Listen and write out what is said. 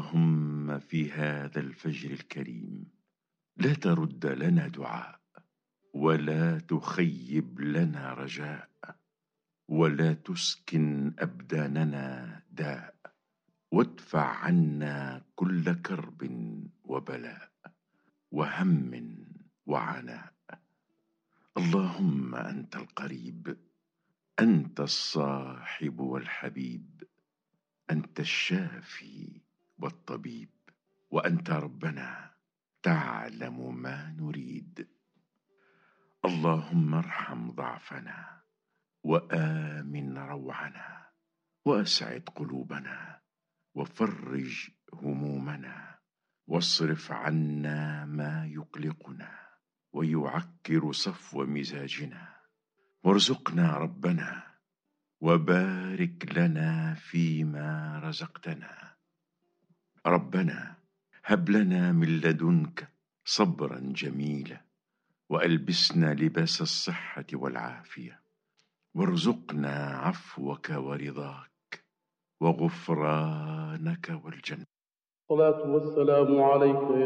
اللهم في هذا الفجر الكريم لا ترد لنا دعاء، ولا تخيب لنا رجاء، ولا تسكن أبداننا داء، وادفع عنا كل كرب وبلاء وهم وعناء. اللهم أنت القريب، أنت الصاحب والحبيب، أنت الشافي والطبيب، وأنت ربنا تعلم ما نريد. اللهم ارحم ضعفنا، وآمن روعنا، وأسعد قلوبنا، وفرج همومنا، واصرف عنا ما يقلقنا ويعكر صفو مزاجنا، وارزقنا ربنا، وبارك لنا فيما رزقتنا. ربنا هب لنا من لدنك صبرا جميلا، وألبسنا لباس الصحة والعافية، وارزقنا عفوك ورضاك وغفرانك والجنة. الصلاة والسلام عليك